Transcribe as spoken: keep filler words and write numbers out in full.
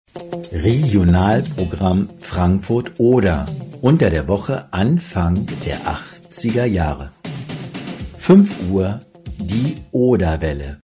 Regionalprogramm Frankfurt-Oder unter der Woche Anfang der achtziger Jahre. fünf Uhr die Oderwelle.